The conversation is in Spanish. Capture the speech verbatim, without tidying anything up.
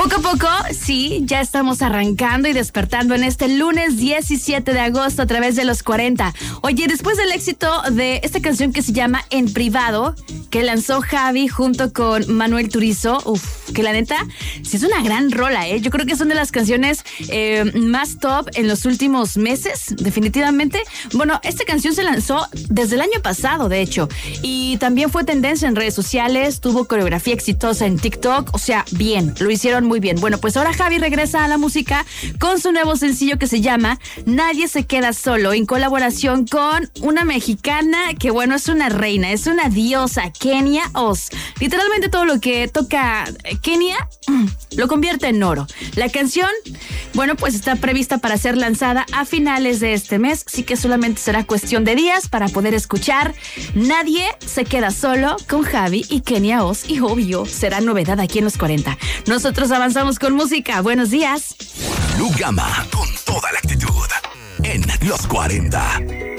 Poco a poco, sí, ya estamos arrancando y despertando en este lunes diecisiete de agosto a través de los cuarenta. Oye, después del éxito de esta canción que se llama En Privado, que lanzó Javi junto con Manuel Turizo, uf, que la neta, sí es una gran rola, ¿eh? Yo creo que son de las canciones eh, más top en los últimos meses, definitivamente. Bueno, esta canción se lanzó desde el año pasado, de hecho, y también fue tendencia en redes sociales, tuvo coreografía exitosa en TikTok, o sea, bien, lo hicieron muy bien. Bueno, pues ahora Javi regresa a la música con su nuevo sencillo que se llama Nadie se queda solo, en colaboración con una mexicana que, bueno, es una reina, es una diosa, Kenia Oz. Literalmente todo lo que toca Kenia lo convierte en oro. La canción, bueno, pues está prevista para ser lanzada a finales de este mes, así que solamente será cuestión de días para poder escuchar Nadie se queda solo con Javi y Kenia Oz, y obvio, será novedad aquí en los cuarenta. Nosotros avanzamos con música. Buenos días. Blue Gama, con toda la actitud en los cuarenta.